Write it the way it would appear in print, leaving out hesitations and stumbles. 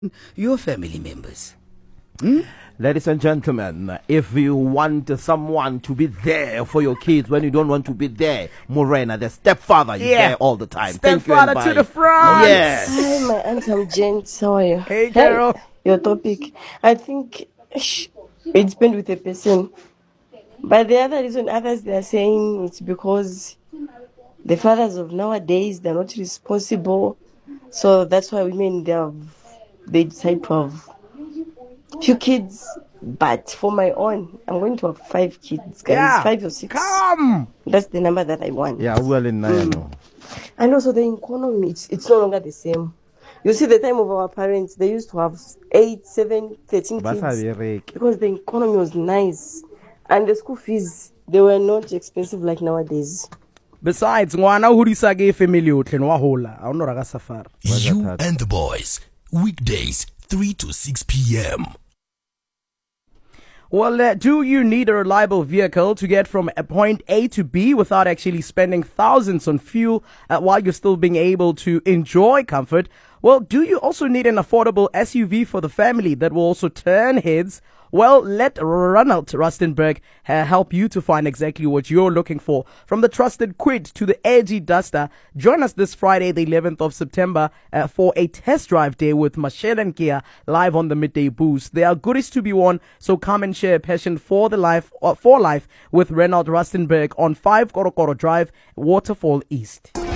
your family members. Ladies and gentlemen, if you want someone to be there for your kids when you don't want to be there, Morena, the stepfather, is there all the time. Stepfather to the front. Yes. Hi, my aunt, I'm James. How are you? Hey, Carol. Your topic. I think it depends with the person. But the other reason others they are saying it's because the fathers of nowadays they're not responsible. So that's why women they decide to have few kids. But for my own, I'm going to have 5 kids, guys. Yeah. 5 or 6. Come. That's the number that I want. Yeah, well in Nayano. And also the economy, it's no longer the same. You see, the time of our parents, they used to have 8, 7, 13 kids because the economy was nice. And the school fees, they were not expensive like nowadays. Besides, ngwana o hodisa ke family yotlhe no wa hola. A ona ra ka safari. You and the boys, weekdays 3 to 6 p.m. Well, do you need a reliable vehicle to get from a point A to B without actually spending thousands on fuel while you're still being able to enjoy comfort? Well, do you also need an affordable SUV for the family that will also turn heads? Well, let Ronald Rustenberg help you to find exactly what you're looking for. From the trusted Quid to the edgy Duster, join us this Friday, the 11th of September, for a test drive day with Mashel and Kia live on the Midday Boost. There are goodies to be won, so come and share a passion for life with Ronald Rustenberg on 5 Korokoro Drive, Waterfall East.